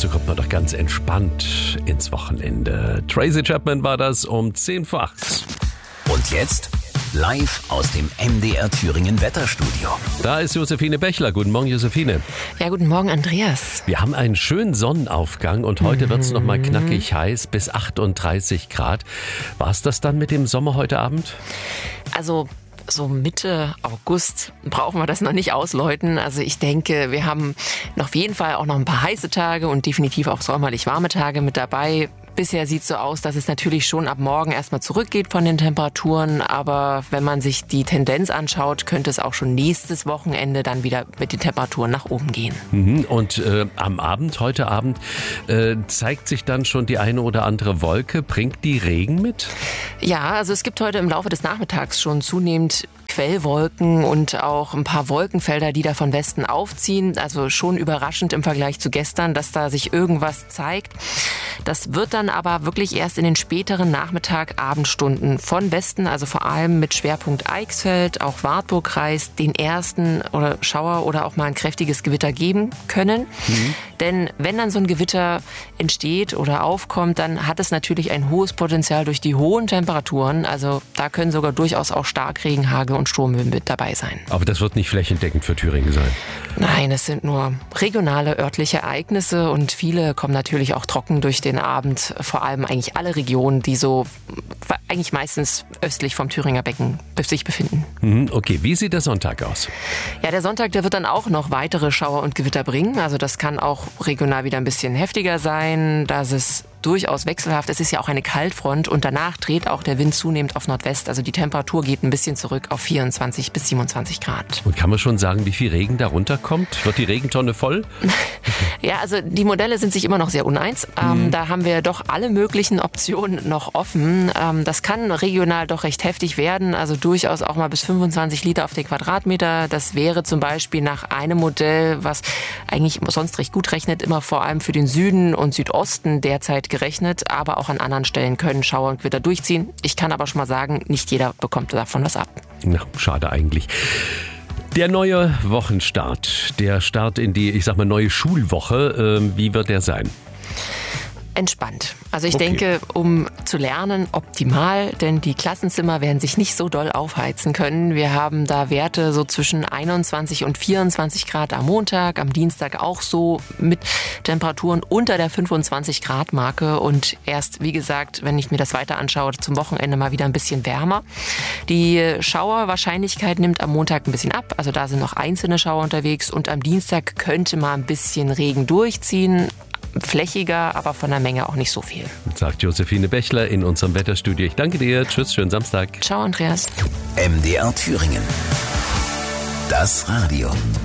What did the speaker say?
so kommt man doch ganz entspannt ins Wochenende. Tracy Chapman war das um 10 vor 8. Und jetzt live aus dem MDR Thüringen Wetterstudio. Da ist Josephine Bechler. Guten Morgen, Josephine. Ja, guten Morgen, Andreas. Wir haben einen schönen Sonnenaufgang und heute wird es nochmal knackig heiß bis 38 Grad. War es das dann mit dem Sommer heute Abend? Also so Mitte August brauchen wir das noch nicht ausläuten. Also ich denke, wir haben auf jeden Fall auch noch ein paar heiße Tage und definitiv auch sommerlich warme Tage mit dabei. Bisher sieht es so aus, dass es natürlich schon ab morgen erstmal zurückgeht von den Temperaturen. Aber wenn man sich die Tendenz anschaut, könnte es auch schon nächstes Wochenende dann wieder mit den Temperaturen nach oben gehen. Und am Abend, heute Abend, zeigt sich dann schon die eine oder andere Wolke. Bringt die Regen mit? Ja, also es gibt heute im Laufe des Nachmittags schon zunehmend Quellwolken und auch ein paar Wolkenfelder, die da von Westen aufziehen. Also schon überraschend im Vergleich zu gestern, dass da sich irgendwas zeigt. Das wird dann aber wirklich erst in den späteren Nachmittag-Abendstunden von Westen, also vor allem mit Schwerpunkt Eichsfeld, auch Wartburgkreis, den ersten oder Schauer oder auch mal ein kräftiges Gewitter geben können. Denn wenn dann so ein Gewitter entsteht oder aufkommt, dann hat es natürlich ein hohes Potenzial durch die hohen Temperaturen. Also da können sogar durchaus auch Starkregen, Hagel und Sturmwind mit dabei sein. Aber das wird nicht flächendeckend für Thüringen sein. Nein, es sind nur regionale örtliche Ereignisse und viele kommen natürlich auch trocken durch den Abend. Vor allem eigentlich alle Regionen, die so eigentlich meistens östlich vom Thüringer Becken sich befinden. Okay, wie sieht der Sonntag aus? Ja, der Sonntag, der wird dann auch noch weitere Schauer und Gewitter bringen. Also das kann auch regional wieder ein bisschen heftiger sein, dass es durchaus wechselhaft. Es ist ja auch eine Kaltfront und danach dreht auch der Wind zunehmend auf Nordwest. Also die Temperatur geht ein bisschen zurück auf 24 bis 27 Grad. Und kann man schon sagen, wie viel Regen darunter kommt? Wird die Regentonne voll? Ja, also die Modelle sind sich immer noch sehr uneins. Da haben wir doch alle möglichen Optionen noch offen. Das kann regional doch recht heftig werden. Also durchaus auch mal bis 25 Liter auf den Quadratmeter. Das wäre zum Beispiel nach einem Modell, was eigentlich sonst recht gut rechnet, immer vor allem für den Süden und Südosten derzeit gerechnet, aber auch an anderen Stellen können Schauer und Gewitter durchziehen. Ich kann aber schon mal sagen, nicht jeder bekommt davon was ab. Na, schade eigentlich. Der neue Wochenstart, der Start in die, ich sag mal, neue Schulwoche, wie wird der sein? Entspannt. Also ich denke, um zu lernen, optimal, denn die Klassenzimmer werden sich nicht so doll aufheizen können. Wir haben da Werte so zwischen 21 und 24 Grad am Montag, am Dienstag auch so mit Temperaturen unter der 25 Grad Marke und erst, wie gesagt, wenn ich mir das weiter anschaue, zum Wochenende mal wieder ein bisschen wärmer. Die Schauerwahrscheinlichkeit nimmt am Montag ein bisschen ab, also da sind noch einzelne Schauer unterwegs und am Dienstag könnte mal ein bisschen Regen durchziehen. Flächiger, aber von der Menge auch nicht so viel. Sagt Josephine Bechler in unserem Wetterstudio. Ich danke dir. Tschüss, schönen Samstag. Ciao, Andreas. MDR Thüringen. Das Radio.